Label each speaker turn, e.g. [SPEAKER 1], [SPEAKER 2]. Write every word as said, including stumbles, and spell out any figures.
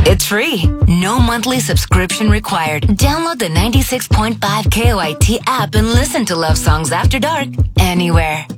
[SPEAKER 1] It's free. No monthly subscription required. Download the ninety-six point five K O I T app and listen to love songs after dark anywhere.